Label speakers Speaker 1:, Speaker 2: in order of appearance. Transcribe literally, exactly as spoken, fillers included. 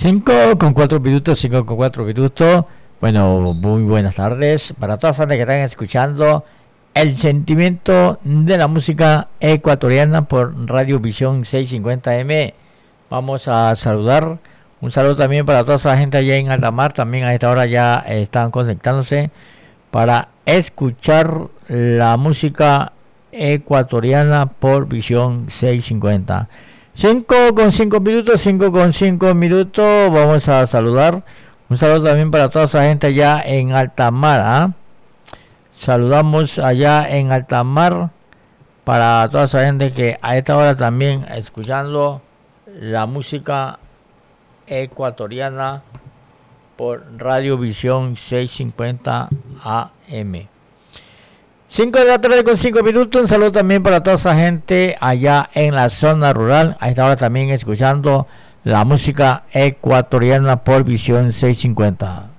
Speaker 1: Cinco con cuatro minutos, cinco con cuatro minutos. Bueno, muy buenas tardes para todas las que están escuchando El Sentimiento de la Música Ecuatoriana por Radio Visión seiscientos cincuenta eme. Vamos a saludar, un saludo también para toda esa gente allá en alta mar. También a esta hora ya están conectándose para escuchar la música ecuatoriana por Visión seiscientos cincuenta. cinco con cinco minutos, cinco con cinco minutos. Vamos a saludar. Un saludo también para toda esa gente allá en alta mar. ¿eh? Saludamos allá en alta mar para toda esa gente que a esta hora también escuchando la música ecuatoriana por Radio Visión seiscientos cincuenta A M. cinco de la tarde con cinco minutos. Un saludo también para toda esa gente allá en la zona rural. A esta hora también escuchando la música ecuatoriana por Visión seiscientos cincuenta.